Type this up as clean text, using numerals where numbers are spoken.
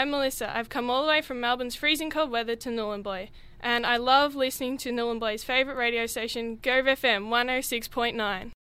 I'm Melissa. I've come all the way from Melbourne's freezing cold weather to Nhulunbuy, and I love listening to Nhulunbuy's favourite radio station, Gove FM 106.9.